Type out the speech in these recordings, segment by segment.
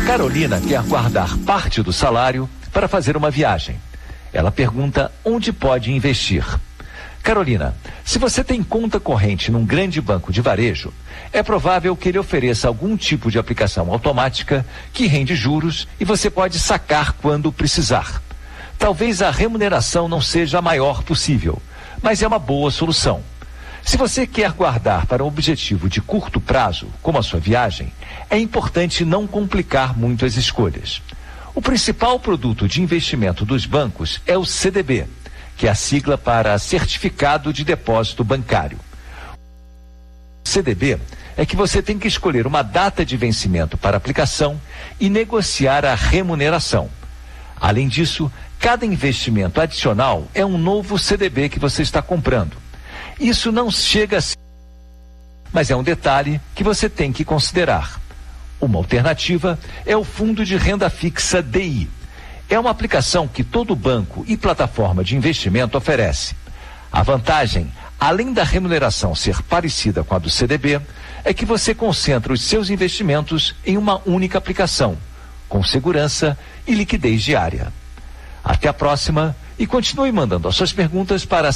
Carolina quer guardar parte do salário para fazer uma viagem. Ela pergunta onde pode investir. Carolina, se você tem conta corrente num grande banco de varejo, é provável que ele ofereça algum tipo de aplicação automática que rende juros e você pode sacar quando precisar. Talvez a remuneração não seja a maior possível, mas é uma boa solução. Se você quer guardar para um objetivo de curto prazo, como a sua viagem, é importante não complicar muito as escolhas. O principal produto de investimento dos bancos é o CDB, que é a sigla para Certificado de Depósito Bancário. O CDB é que você tem que escolher uma data de vencimento para aplicação e negociar a remuneração. Além disso, cada investimento adicional é um novo CDB que você está comprando. Isso não chega a ser, mas é um detalhe que você tem que considerar. Uma alternativa é o Fundo de Renda Fixa DI. É uma aplicação que todo banco e plataforma de investimento oferece. A vantagem, além da remuneração ser parecida com a do CDB, é que você concentra os seus investimentos em uma única aplicação, com segurança e liquidez diária. Até a próxima e continue mandando as suas perguntas para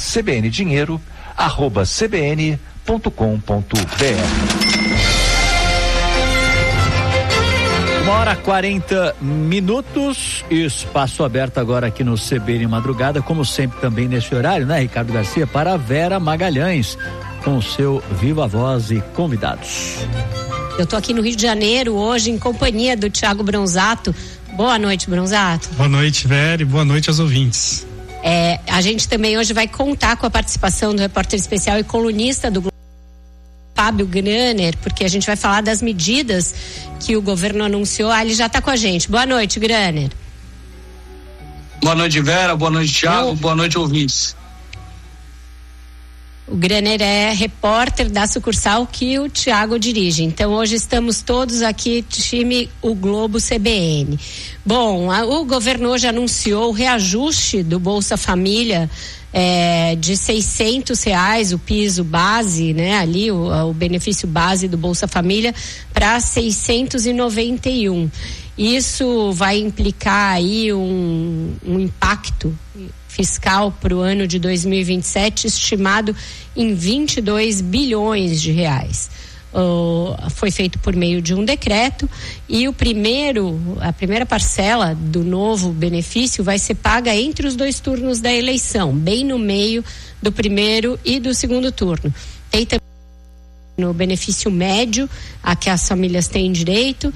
cbndinheiro@cbn.com.br. 1h40, espaço aberto agora aqui no CBN Madrugada, como sempre também nesse horário, né, Ricardo Garcia, para a Vera Magalhães, com o seu Viva Voz e convidados. Eu tô aqui no Rio de Janeiro hoje em companhia do Thiago Bronzato. Boa noite, Bronzato. Boa noite, Vera, e boa noite aos ouvintes. A gente também hoje vai contar com a participação do repórter especial e colunista do Globo, Fábio Graner, porque a gente vai falar das medidas que o governo anunciou. Ele já está com a gente. Boa noite, Graner. Boa noite, Vera. Boa noite, Thiago. Boa noite, ouvintes. O Graner é repórter da sucursal que o Thiago dirige. Então, hoje estamos todos aqui, time O Globo CBN. Bom, o governo hoje anunciou o reajuste do Bolsa Família de R$600, o piso base, né? Ali o benefício base do Bolsa Família para 691. Isso vai implicar aí um impacto fiscal para o ano de 2027 estimado em 22 bilhões de reais. Foi feito por meio de um decreto e a primeira parcela do novo benefício vai ser paga entre os 2 turnos da eleição, bem no meio do primeiro e do segundo turno. Tem também no benefício médio a que as famílias têm direito,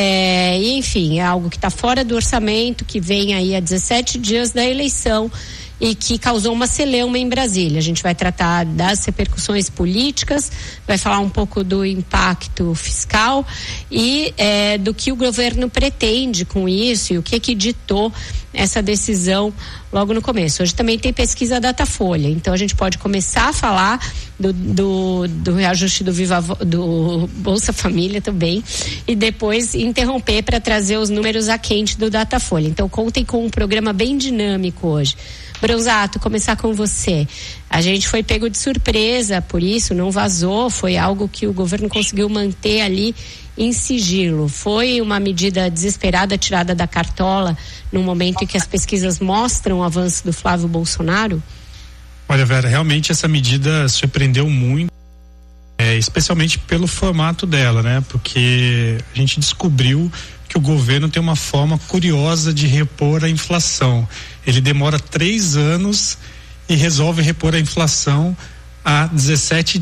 e enfim, é algo que está fora do orçamento, que vem aí a 17 dias da eleição e que causou uma celeuma em Brasília. A gente vai tratar das repercussões políticas, vai falar um pouco do impacto fiscal e do que o governo pretende com isso e o que ditou essa decisão logo no começo. Hoje também tem pesquisa Datafolha, então a gente pode começar a falar do reajuste do Bolsa Família também e depois interromper para trazer os números a quente do Datafolha. Então contem com um programa bem dinâmico hoje. Bronzato, começar com você. A gente foi pego de surpresa, por isso não vazou, foi algo que o governo conseguiu manter ali em sigilo. Foi uma medida desesperada tirada da cartola no momento em que as pesquisas mostram o avanço do Flávio Bolsonaro? Olha, Vera, realmente essa medida surpreendeu muito, especialmente pelo formato dela, né? Porque a gente descobriu que o governo tem uma forma curiosa de repor a inflação. Ele demora 3 anos e resolve repor a inflação a 17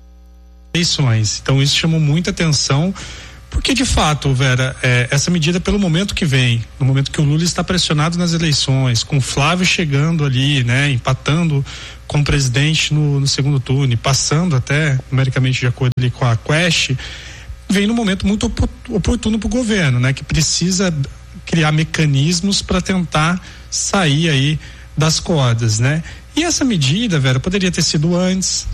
eleições. Então isso chamou muita atenção, porque de fato, Vera, essa medida pelo momento que vem, no momento que o Lula está pressionado nas eleições, com o Flávio chegando ali, né, empatando com o presidente no segundo turno e passando até numericamente de acordo ali com a Quest, vem num momento muito oportuno para o governo, né, que precisa criar mecanismos para tentar sair aí das cordas, né? E essa medida, Vera, poderia ter sido antes,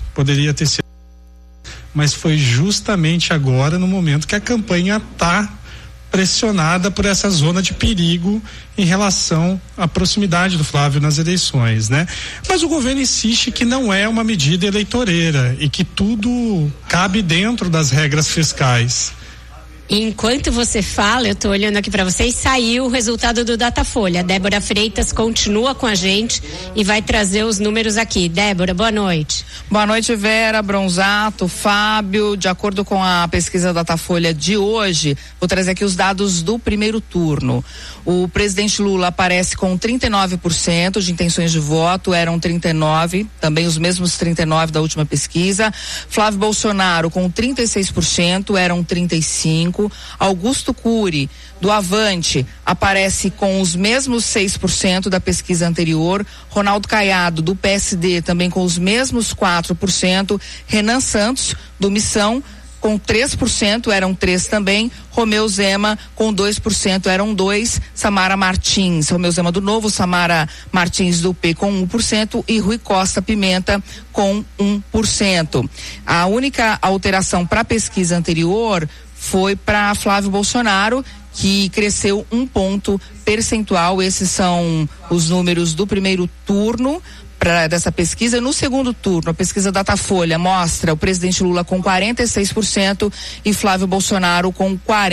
mas foi justamente agora, no momento que a campanha está pressionada por essa zona de perigo em relação à proximidade do Flávio nas eleições, né? Mas o governo insiste que não é uma medida eleitoreira e que tudo cabe dentro das regras fiscais. Enquanto você fala, eu estou olhando aqui para vocês, saiu o resultado do Datafolha. Débora Freitas continua com a gente e vai trazer os números aqui. Débora, boa noite. Boa noite, Vera, Bronzato, Fábio. De acordo com a pesquisa Datafolha de hoje, vou trazer aqui os dados do primeiro turno. O presidente Lula aparece com 39% de intenções de voto, eram 39%, também os mesmos 39% da última pesquisa. Flávio Bolsonaro com 36%, eram 35%. Augusto Cury, do Avante, aparece com os mesmos 6% da pesquisa anterior. Ronaldo Caiado, do PSD, também com os mesmos 4%. Renan Santos, do Missão, com 3%, eram 3% também. Romeu Zema, com 2%, eram 2%. Samara Martins, Romeu Zema do Novo, Samara Martins do P com 1% e Rui Costa Pimenta com 1%. A única alteração para a pesquisa anterior foi para Flávio Bolsonaro, que cresceu 1 ponto percentual. Esses são os números do primeiro turno dessa pesquisa. No segundo turno, a pesquisa Datafolha mostra o presidente Lula com 46% e Flávio Bolsonaro com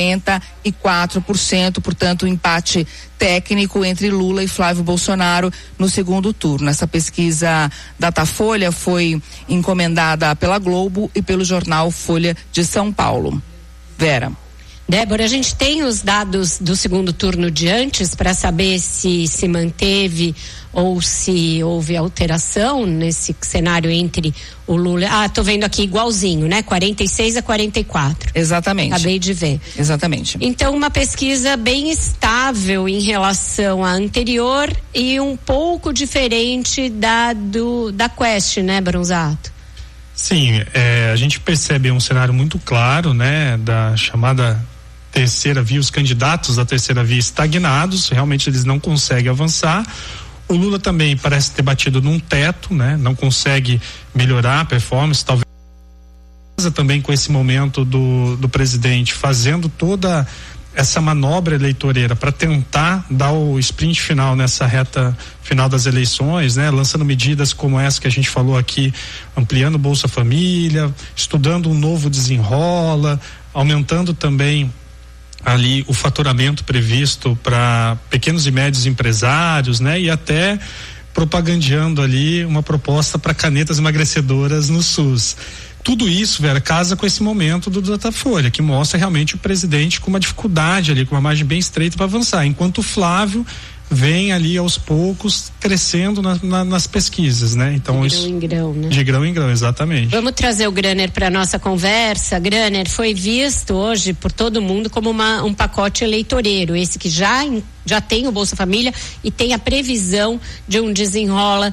44%, portanto, um empate técnico entre Lula e Flávio Bolsonaro no segundo turno. Essa pesquisa Datafolha foi encomendada pela Globo e pelo jornal Folha de São Paulo. Vera. Débora, a gente tem os dados do segundo turno de antes para saber se se manteve ou se houve alteração nesse cenário entre o Lula. Ah, tô vendo aqui igualzinho, né? 46-44. Exatamente. Acabei de ver. Exatamente. Então, uma pesquisa bem estável em relação à anterior e um pouco diferente da Quest, né, Bronzato? Sim, a gente percebe um cenário muito claro, né, da chamada terceira via, os candidatos da terceira via estagnados, realmente eles não conseguem avançar. O Lula também parece ter batido num teto, né, não consegue melhorar a performance, talvez também com esse momento do presidente fazendo toda essa manobra eleitoreira para tentar dar o sprint final nessa reta final das eleições, né? Lançando medidas como essa que a gente falou aqui, ampliando o Bolsa Família, estudando um novo desenrola, aumentando também ali o faturamento previsto para pequenos e médios empresários, né? E até propagandeando ali uma proposta para canetas emagrecedoras no SUS. Tudo isso, Vera, casa com esse momento do Datafolha, que mostra realmente o presidente com uma dificuldade ali, com uma margem bem estreita para avançar, enquanto o Flávio vem ali aos poucos crescendo nas pesquisas, né? Então de grão em grão, né? De grão em grão, exatamente. Vamos trazer o Graner para nossa conversa. Graner, foi visto hoje por todo mundo como um pacote eleitoreiro, esse que já tem o Bolsa Família e tem a previsão de um desenrola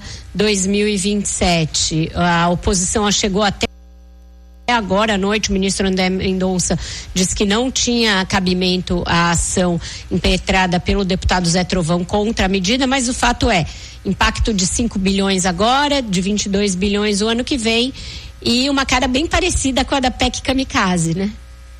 2027. A oposição chegou até agora à noite. O ministro André Mendonça disse que não tinha cabimento a ação impetrada pelo deputado Zé Trovão contra a medida, mas o fato é, impacto de 5 bilhões agora, de 22 bilhões o ano que vem, e uma cara bem parecida com a da PEC Kamikaze, né?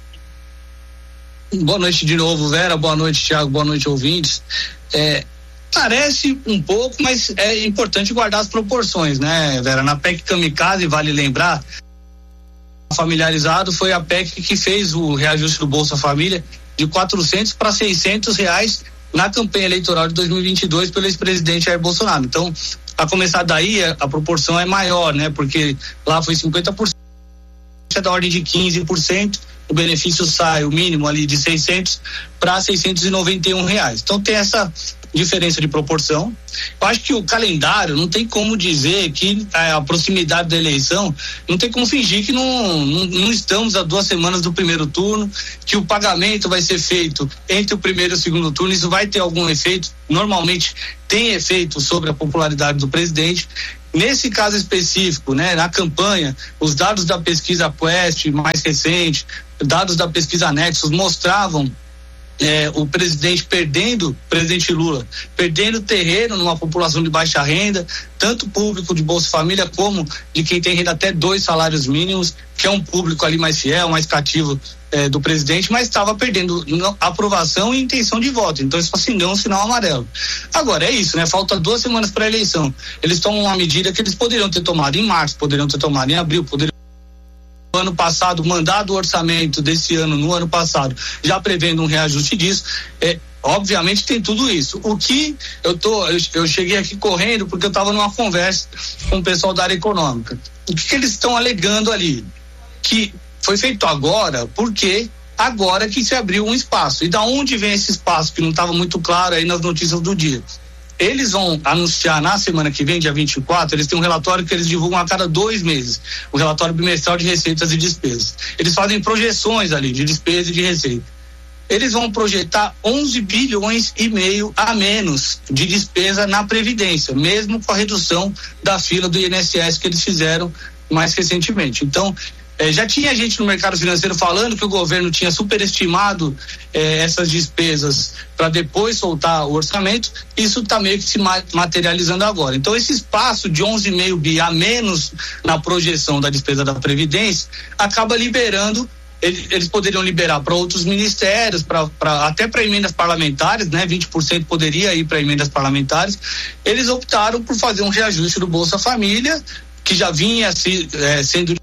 Boa noite de novo, Vera, boa noite, Thiago, boa noite, ouvintes. Parece um pouco, mas é importante guardar as proporções, né, Vera? Na PEC Kamikaze, vale lembrar, familiarizado, foi a PEC que fez o reajuste do Bolsa Família de R$400 para R$600 na campanha eleitoral de 2022 pelo ex-presidente Jair Bolsonaro. Então, a começar daí, a proporção é maior, né? Porque lá foi 50%, é da ordem de 15%, o benefício sai, o mínimo ali de R$600 para R$691. Então, tem essa diferença de proporção. Eu acho que o calendário não tem como dizer que a proximidade da eleição, não tem como fingir que não estamos a 2 semanas do primeiro turno, que o pagamento vai ser feito entre o primeiro e o segundo turno. Isso vai ter algum efeito, normalmente tem efeito sobre a popularidade do presidente. Nesse caso específico, né, na campanha, os dados da pesquisa Quest mais recente, dados da pesquisa Nexus mostravam o presidente Lula perdendo terreno numa população de baixa renda, tanto público de Bolsa Família como de quem tem renda até 2 salários mínimos, que é um público ali mais fiel, mais cativo do presidente, mas estava perdendo aprovação e intenção de voto. Então isso acendeu um sinal amarelo. Agora é isso, né? Falta 2 semanas para a eleição. Eles tomam uma medida que eles poderiam ter tomado em março, poderiam ter tomado em abril, poderiam ano passado, mandado o orçamento desse ano, no ano passado, já prevendo um reajuste disso, obviamente tem tudo isso. O que eu cheguei aqui correndo porque eu estava numa conversa com o pessoal da área econômica. O que eles estão alegando ali? Que foi feito agora porque agora que se abriu um espaço. E da onde vem esse espaço que não estava muito claro aí nas notícias do dia? Eles vão anunciar na semana que vem, dia 24, eles têm um relatório que eles divulgam a cada 2 meses, o relatório bimestral de receitas e despesas. Eles fazem projeções ali de despesa e de receita. Eles vão projetar 11 bilhões e meio a menos de despesa na Previdência, mesmo com a redução da fila do INSS que eles fizeram mais recentemente. Então, já tinha gente no mercado financeiro falando que o governo tinha superestimado essas despesas para depois soltar o orçamento. Isso está meio que se materializando agora. Então, esse espaço de 11,5 bi a menos na projeção da despesa da Previdência acaba liberando. Eles poderiam liberar para outros ministérios, até para emendas parlamentares, né? 20% poderia ir para emendas parlamentares. Eles optaram por fazer um reajuste do Bolsa Família, que já vinha sendo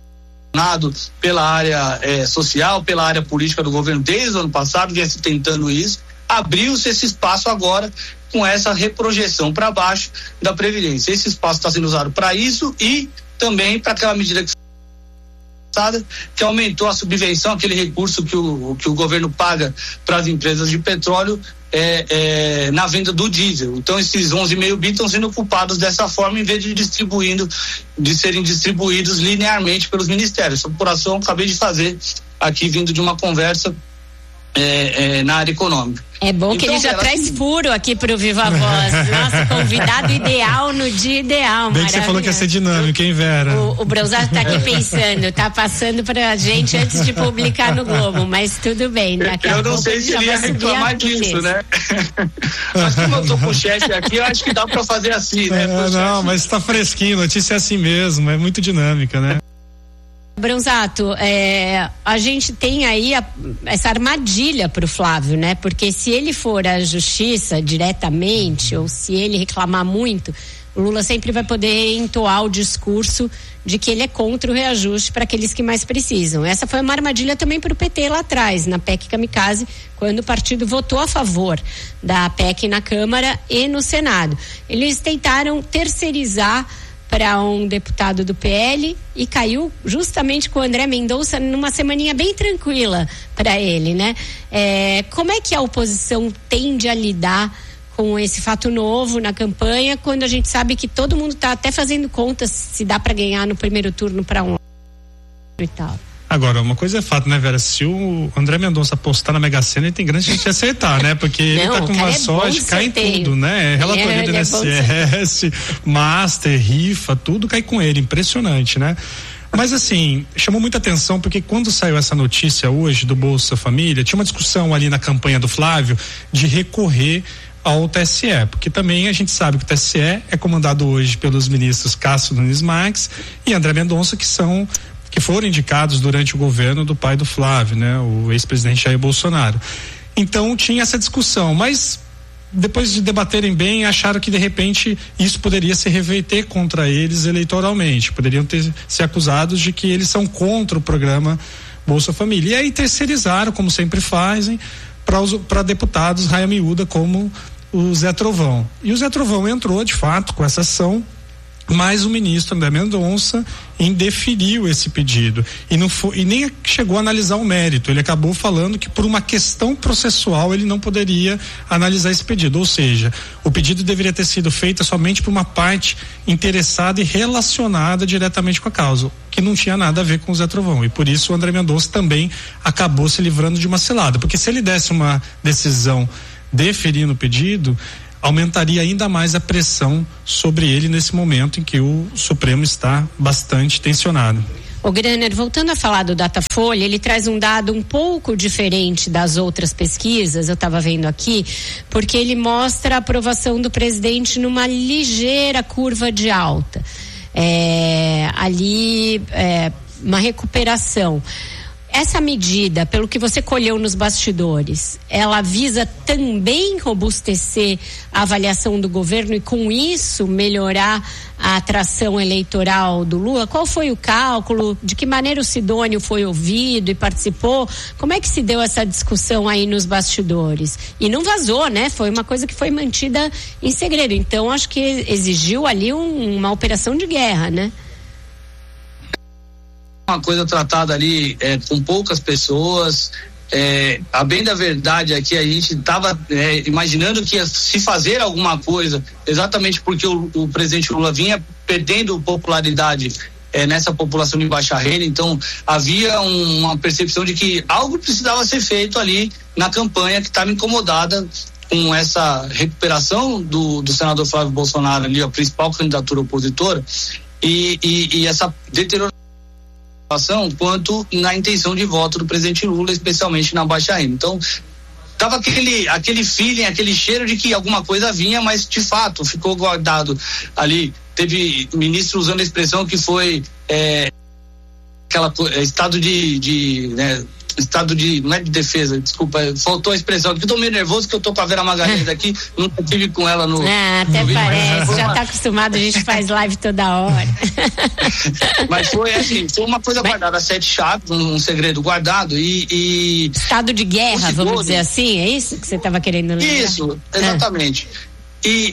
pela área social, pela área política do governo desde o ano passado, vinha se tentando isso. Abriu-se esse espaço agora com essa reprojeção para baixo da Previdência. Esse espaço está sendo usado para isso e também para aquela medida que aumentou a subvenção, aquele recurso que o governo paga para as empresas de petróleo na venda do diesel. Então esses 11,5 bi estão sendo ocupados dessa forma em vez de serem distribuídos linearmente pelos ministérios. Essa apuração eu acabei de fazer aqui vindo de uma conversa na área econômica. É bom que ele já traz furo aqui para o Viva Voz. Nossa, convidado ideal no dia ideal. Bem que você falou que ia ser dinâmico, hein, Vera? O Bronzato está aqui pensando, tá passando pra gente antes de publicar no Globo, mas tudo bem. Eu não sei se ele ia reclamar disso, né? Mas como eu tô com o chefe aqui, eu acho que dá para fazer assim, né? Não, mas tá fresquinho, notícia é assim mesmo, é muito dinâmica, né? Bronzato, a gente tem aí essa armadilha para o Flávio, né? Porque se ele for à justiça diretamente ou se ele reclamar muito, o Lula sempre vai poder entoar o discurso de que ele é contra o reajuste para aqueles que mais precisam. Essa foi uma armadilha também para o PT lá atrás, na PEC Kamikaze, quando o partido votou a favor da PEC na Câmara e no Senado. Eles tentaram terceirizar para um deputado do PL e caiu justamente com o André Mendonça numa semaninha bem tranquila para ele, né? Como é que a oposição tende a lidar com esse fato novo na campanha, quando a gente sabe que todo mundo está até fazendo contas se dá para ganhar no primeiro turno para um e tal? Agora, uma coisa é fato, né, Vera? Se o André Mendonça apostar na Mega Sena, ele tem grande chance de acertar, né? Porque ele tá com uma sorte, cai em tudo, né? Relatoria do INSS, Master, rifa, tudo cai com ele, impressionante, né? Mas assim, chamou muita atenção porque quando saiu essa notícia hoje do Bolsa Família, tinha uma discussão ali na campanha do Flávio de recorrer ao TSE, porque também a gente sabe que o TSE é comandado hoje pelos ministros Cássio Nunes Marques e André Mendonça, que foram indicados durante o governo do pai do Flávio, né? O ex-presidente Jair Bolsonaro. Então tinha essa discussão, mas depois de debaterem bem, acharam que de repente isso poderia se reverter contra eles eleitoralmente, poderiam ser acusados de que eles são contra o programa Bolsa Família. E aí terceirizaram, como sempre fazem, para deputados raia miúda como o Zé Trovão. E o Zé Trovão entrou de fato com essa ação, mas o ministro André Mendonça indeferiu esse pedido e nem chegou a analisar o mérito. Ele acabou falando que por uma questão processual ele não poderia analisar esse pedido, ou seja, o pedido deveria ter sido feito somente por uma parte interessada e relacionada diretamente com a causa, que não tinha nada a ver com o Zé Trovão, e por isso o André Mendonça também acabou se livrando de uma cilada, porque se ele desse uma decisão deferindo o pedido, aumentaria ainda mais a pressão sobre ele nesse momento em que o Supremo está bastante tensionado. O Graner, voltando a falar do Datafolha, ele traz um dado um pouco diferente das outras pesquisas, eu estava vendo aqui, porque ele mostra a aprovação do presidente numa ligeira curva de alta. Uma recuperação. essa medida, pelo que você colheu nos bastidores, ela visa também robustecer a avaliação do governo e com isso melhorar a atração eleitoral do Lula? Qual foi o cálculo? De que maneira o Sidônio foi ouvido e participou? Como é que se deu essa discussão aí nos bastidores? E não vazou, né? Foi uma coisa que foi mantida em segredo. Então, acho que exigiu ali uma operação de guerra, né? Uma coisa tratada ali com poucas pessoas. A bem da verdade aqui, a gente estava imaginando que ia se fazer alguma coisa, exatamente porque o presidente Lula vinha perdendo popularidade nessa população de baixa renda. Então havia uma percepção de que algo precisava ser feito ali na campanha, que estava incomodada com essa recuperação do senador Flávio Bolsonaro ali, a principal candidatura opositora, e essa deterioração quanto na intenção de voto do presidente Lula, especialmente na baixa renda. Então, tava aquele feeling, aquele cheiro de que alguma coisa vinha, mas de fato ficou guardado ali. Teve ministro usando a expressão que foi estado de não é de defesa, desculpa, faltou a expressão, que eu tô meio nervoso, que eu tô com a Vera Magalhães aqui, nunca tive com ela no até no parece, já tá acostumado, a gente faz live toda hora. Mas foi assim, foi uma coisa guardada a 7 chaves, um segredo guardado e estado de guerra, vamos dizer assim, é isso que você estava querendo lembrar? Isso, exatamente. E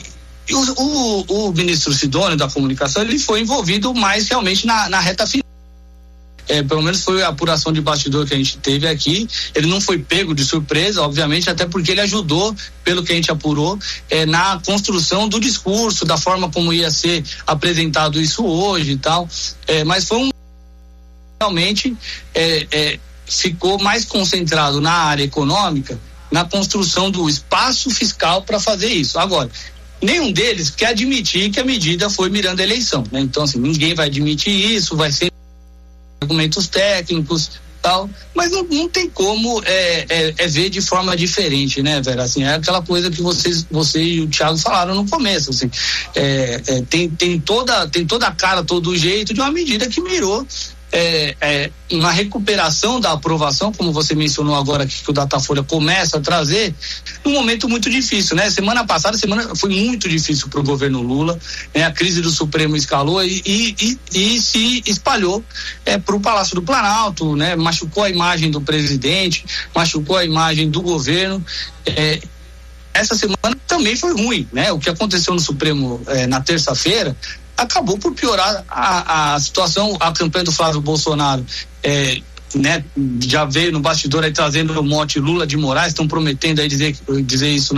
o ministro Sidônio da Comunicação, ele foi envolvido mais realmente na reta final. Pelo menos foi a apuração de bastidor que a gente teve aqui. Ele não foi pego de surpresa, obviamente, até porque ele ajudou, pelo que a gente apurou, na construção do discurso, da forma como ia ser apresentado isso hoje e tal. Mas foi realmente ficou mais concentrado na área econômica, na construção do espaço fiscal para fazer isso. Agora, nenhum deles quer admitir que a medida foi mirando a eleição, né? Então, assim, ninguém vai admitir isso, vai ser argumentos técnicos, tal, mas não tem como ver de forma diferente, né, Vera? Assim, é aquela coisa que você e o Thiago falaram no começo, assim, tem toda a cara, todo o jeito de uma medida que mirou uma recuperação da aprovação, como você mencionou agora, que o Datafolha começa a trazer, num momento muito difícil, né? Semana passada foi muito difícil para o governo Lula, né? A crise do Supremo escalou e se espalhou para o Palácio do Planalto, né? Machucou a imagem do presidente, machucou a imagem do governo. Essa semana também foi ruim, né? O que aconteceu no Supremo na terça-feira acabou por piorar a situação. A campanha do Flávio Bolsonaro né, já veio no bastidor aí trazendo o mote Lula de Moraes, estão prometendo aí dizer isso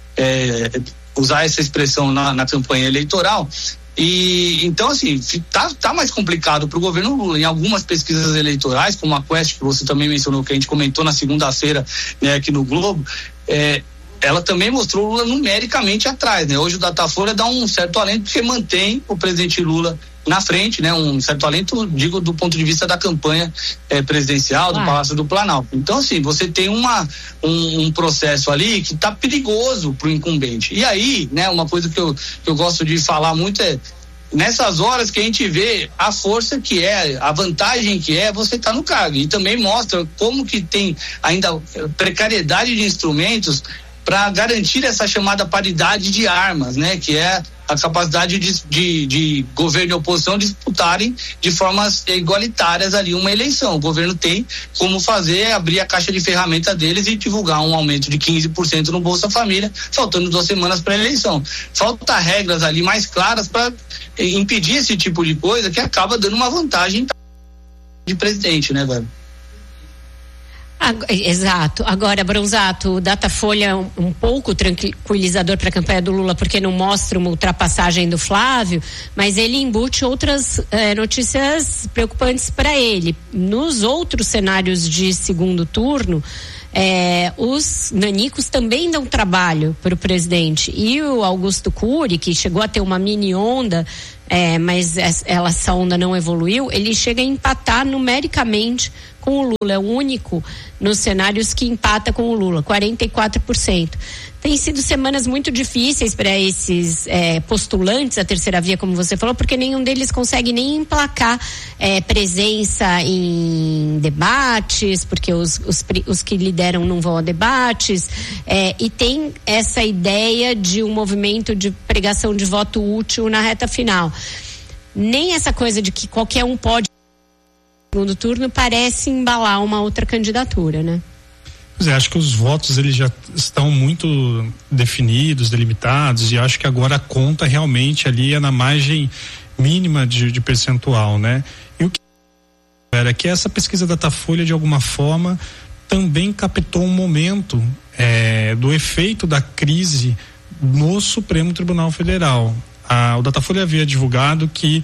usar essa expressão na campanha eleitoral. E então, assim, tá mais complicado para o governo Lula. Em algumas pesquisas eleitorais, como a Quest, que você também mencionou, que a gente comentou na segunda-feira, né, aqui no Globo, ela também mostrou o Lula numericamente atrás, né? Hoje o Datafolha dá um certo alento, porque mantém o presidente Lula na frente, né? Um certo alento, digo, do ponto de vista da campanha presidencial, do Palácio do Planalto. Então, assim, você tem um processo ali que tá perigoso pro incumbente. E aí, né, uma coisa que eu gosto de falar muito nessas horas que a gente vê a força que a vantagem que você tá no cargo. E também mostra como que tem ainda precariedade de instrumentos para garantir essa chamada paridade de armas, né? Que é a capacidade de governo e oposição disputarem de formas igualitárias ali uma eleição. O governo tem como abrir a caixa de ferramenta deles e divulgar um aumento de 15% no Bolsa Família, faltando 2 semanas para a eleição. Falta regras ali mais claras para impedir esse tipo de coisa, que acaba dando uma vantagem de presidente, né, velho? Exato. Agora, Bronzato, o Datafolha é um pouco tranquilizador para a campanha do Lula, porque não mostra uma ultrapassagem do Flávio, mas ele embute outras notícias preocupantes para ele. Nos outros cenários de segundo turno, os nanicos também dão trabalho para o presidente. E o Augusto Cury, que chegou a ter uma mini onda mas essa onda não evoluiu, ele chega a empatar numericamente com o Lula. É o único nos cenários que empata com o Lula, 44%. Tem sido semanas muito difíceis para esses postulantes à terceira via, como você falou, porque nenhum deles consegue nem emplacar presença em debates, porque os que lideram não vão a debates, e tem essa ideia de um movimento de pregação de voto útil na reta final. Nem essa coisa de que qualquer um pode no segundo turno parece embalar uma outra candidatura, né? Pois é, acho que os votos eles já estão muito definidos, delimitados, e acho que agora a conta realmente ali é na margem mínima de percentual, né? E o que era que essa pesquisa Datafolha de alguma forma também captou um momento do efeito da crise no Supremo Tribunal Federal. O Datafolha havia divulgado que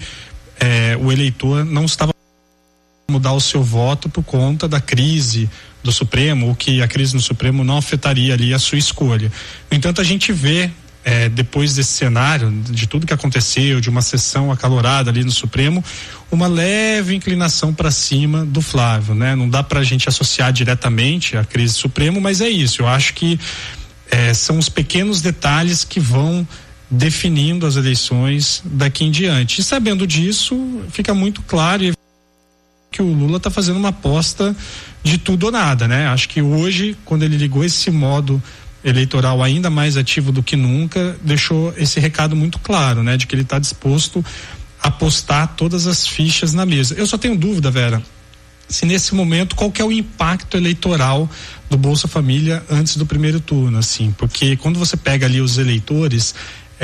o eleitor não estava mudar o seu voto por conta da crise do Supremo, ou que a crise no Supremo não afetaria ali a sua escolha. No entanto, a gente vê, depois desse cenário, de tudo que aconteceu, de uma sessão acalorada ali no Supremo, uma leve inclinação para cima do Flávio, né? Não dá para a gente associar diretamente a crise do Supremo, mas é isso. Eu acho que são os pequenos detalhes que vão definindo as eleições daqui em diante. E sabendo disso, fica muito claro que o Lula está fazendo uma aposta de tudo ou nada, né? Acho que hoje, quando ele ligou esse modo eleitoral ainda mais ativo do que nunca, deixou esse recado muito claro, né? De que ele está disposto a apostar todas as fichas na mesa. Eu só tenho dúvida, Vera, se nesse momento qual que é o impacto eleitoral do Bolsa Família antes do primeiro turno, assim, porque quando você pega ali os eleitores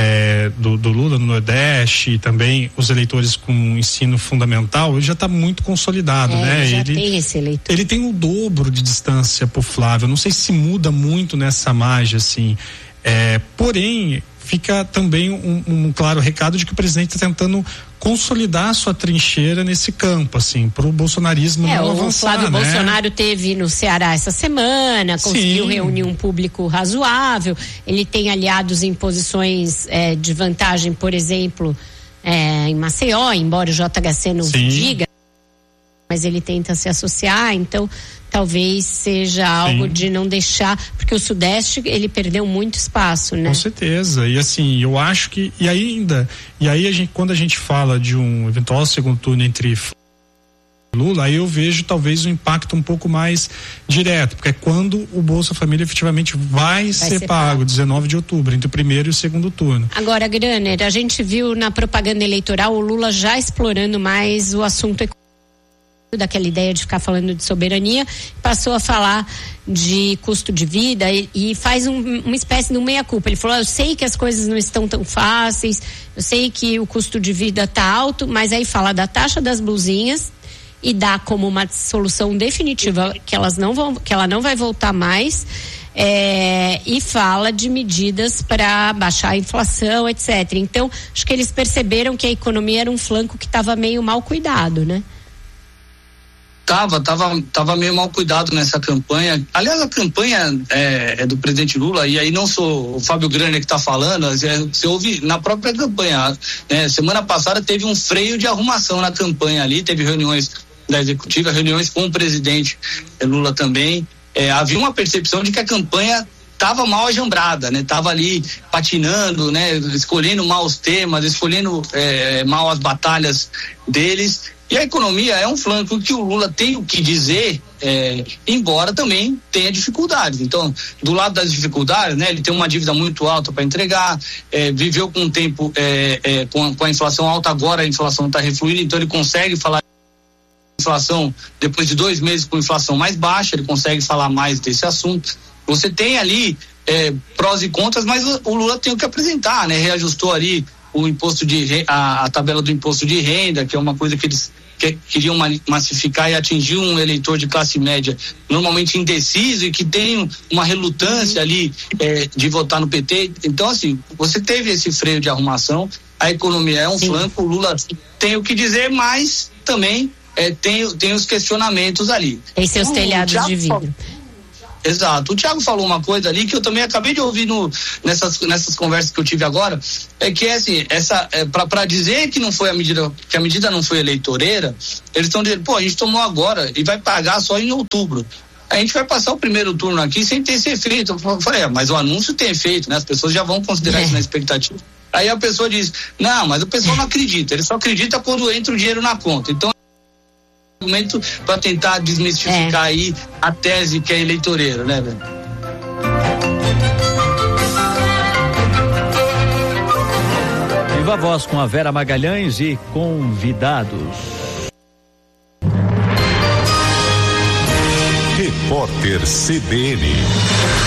do Lula no Nordeste, e também os eleitores com ensino fundamental, ele já está muito consolidado, né? Ele tem esse eleitor. Ele tem o dobro de distância pro Flávio. Não sei se muda muito nessa margem, assim. Porém, fica também um claro recado de que o presidente está tentando consolidar a sua trincheira nesse campo, assim, pro bolsonarismo não avançar, o Flávio Bolsonaro teve no Ceará essa semana, conseguiu reunir um público razoável, ele tem aliados em posições de vantagem, por exemplo, em Maceió, embora o JHC não diga, mas ele tenta se associar, então talvez seja algo de não deixar, porque o Sudeste ele perdeu muito espaço, né? Com certeza, e assim, eu acho que, e aí quando a gente fala de um eventual segundo turno entre Lula, aí eu vejo talvez um impacto um pouco mais direto, porque é quando o Bolsa Família efetivamente vai ser pago, 19 de outubro, entre o primeiro e o segundo turno. Agora, Graner, a gente viu na propaganda eleitoral o Lula já explorando mais o assunto econômico, daquela ideia de ficar falando de soberania, passou a falar de custo de vida e faz uma espécie de meia-culpa. Ele falou, eu sei que as coisas não estão tão fáceis, eu sei que o custo de vida está alto, mas aí fala da taxa das blusinhas e dá como uma solução definitiva que ela não vai voltar mais, e fala de medidas para baixar a inflação, etc. Então, acho que eles perceberam que a economia era um flanco que estava meio mal cuidado, né? Tava meio mal cuidado nessa campanha. Aliás, a campanha é do presidente Lula, e aí não sou o Fábio Graner que está falando, você ouve na própria campanha, né? Semana passada teve um freio de arrumação na campanha ali, teve reuniões da executiva, reuniões com o presidente Lula também. Havia uma percepção de que a campanha estava mal ajambrada, né? Tava ali patinando, né? Escolhendo mal os temas, escolhendo mal as batalhas deles. E a economia é um flanco que o Lula tem o que dizer, embora também tenha dificuldades. Então, do lado das dificuldades, né, ele tem uma dívida muito alta para entregar, viveu com um tempo com a inflação alta, agora a inflação está refluindo, então ele consegue falar de inflação depois de 2 meses com inflação mais baixa, ele consegue falar mais desse assunto. Você tem ali prós e contras, mas o Lula tem o que apresentar, né? Reajustou ali o imposto a tabela do imposto de renda, que é uma coisa que eles queriam massificar e atingir um eleitor de classe média normalmente indeciso e que tem uma relutância ali de votar no PT. Então, assim, você teve esse freio de arrumação, a economia é um flanco, o Lula tem o que dizer, mas também tem os questionamentos ali. Tem seus telhados de vidro. Exato. O Thiago falou uma coisa ali que eu também acabei de ouvir nessas conversas que eu tive agora, é que assim, para dizer que não foi que a medida não foi eleitoreira, eles estão dizendo, a gente tomou agora e vai pagar só em outubro. A gente vai passar o primeiro turno aqui sem ter esse efeito. Eu falei, mas o anúncio tem efeito, né? As pessoas já vão considerar isso na expectativa. Aí a pessoa diz, não, mas o pessoal não acredita, ele só acredita quando entra o dinheiro na conta. Então, argumento para tentar desmistificar aí a tese que é eleitoreira, né, velho? Viva a Voz com a Vera Magalhães e convidados. Repórter CBN.